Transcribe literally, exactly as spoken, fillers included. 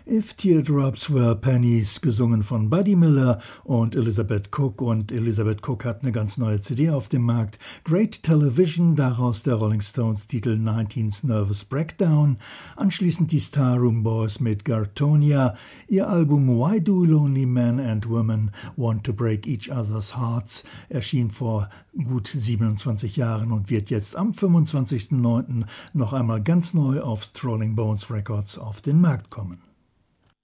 If Teardrops Were Pennies, gesungen von Buddy Miller und Elizabeth Cook. Und Elizabeth Cook hat eine ganz neue C D auf dem Markt. Great Television, daraus der Rolling Stones Titel nineteenth Nervous Breakdown. Anschließend die Star Room Boys mit Gartonia. Ihr Album Why Do Lonely Men and Women Want to Break Each Other's Hearts erschien vor gut siebenundzwanzig Jahren und wird jetzt am fünfundzwanzigsten neunten noch einmal ganz neu auf Strolling Bones Records auf den Markt kommen.